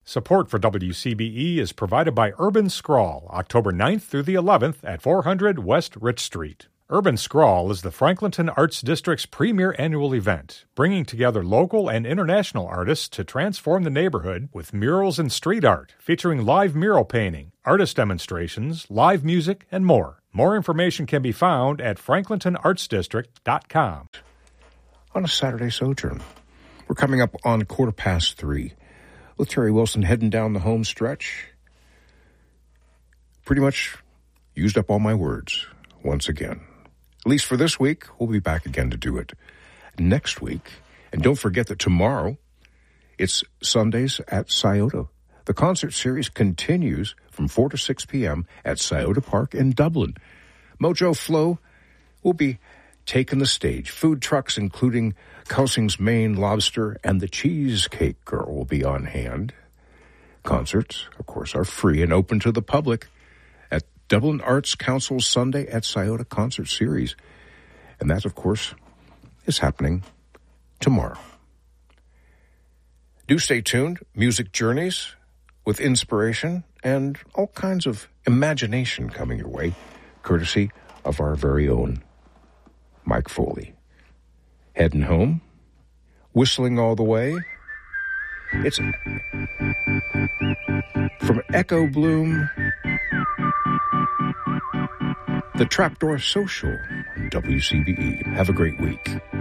Support for WCBE is provided by Urban Scrawl, October 9th through the 11th at 400 West Rich Street. Urban Scrawl is the Franklinton Arts District's premier annual event, bringing together local and international artists to transform the neighborhood with murals and street art, featuring live mural painting, artist demonstrations, live music, and more. More information can be found at franklintonartsdistrict.com. On a Saturday sojourn, we're coming up on 3:15 with Terry Wilson heading down the home stretch. Pretty much used up all my words once again. At least for this week, we'll be back again to do it next week. And don't forget that tomorrow, it's Sundays at Scioto. The concert series continues from 4 to 6 p.m. at Scioto Park in Dublin. Mojo Flow will be taking the stage. Food trucks, including Kelsing's Maine Lobster and the Cheesecake Girl, will be on hand. Concerts, of course, are free and open to the public at Dublin Arts Council's Sunday at Scioto concert series. And that, of course, is happening tomorrow. Do stay tuned. Music journeys with inspiration and all kinds of imagination coming your way, courtesy of our very own Mike Foley. Heading home, whistling all the way. It's from Echo Bloom, the Trapdoor Social on WCBE. Have a great week.